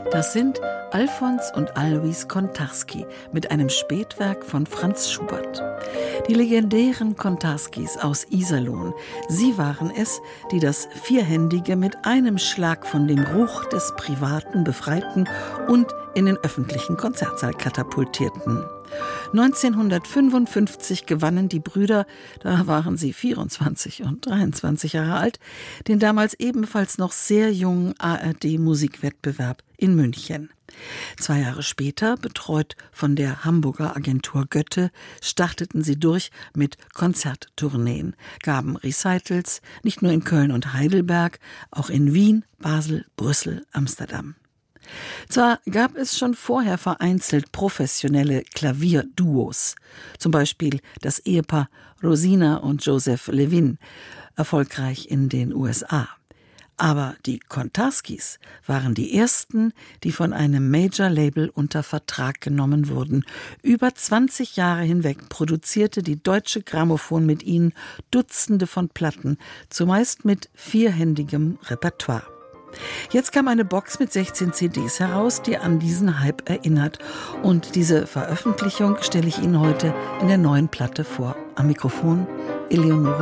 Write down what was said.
Das sind Alfons und Alois Kontarski mit einem Spätwerk von Franz Schubert. Die legendären Kontarskis aus Iserlohn, sie waren es, die das Vierhändige mit einem Schlag von dem Ruch des Privaten befreiten und in den öffentlichen Konzertsaal katapultierten. 1955 gewannen die Brüder, da waren sie 24 und 23 Jahre alt, den damals ebenfalls noch sehr jungen ARD-Musikwettbewerb in München. 2 Jahre später, betreut von der Hamburger Agentur Goethe, starteten sie durch mit Konzerttourneen, gaben Recitals, nicht nur in Köln und Heidelberg, auch in Wien, Basel, Brüssel, Amsterdam. Zwar gab es schon vorher vereinzelt professionelle Klavierduos, zum Beispiel das Ehepaar Rosina und Joseph Levin, erfolgreich in den USA. Aber die Kontarskis waren die ersten, die von einem Major-Label unter Vertrag genommen wurden. Über 20 Jahre hinweg produzierte die Deutsche Grammophon mit ihnen Dutzende von Platten, zumeist mit vierhändigem Repertoire. Jetzt kam eine Box mit 16 CDs heraus, die an diesen Hype erinnert. Und diese Veröffentlichung stelle ich Ihnen heute in der neuen Platte vor. Am Mikrofon Eleonore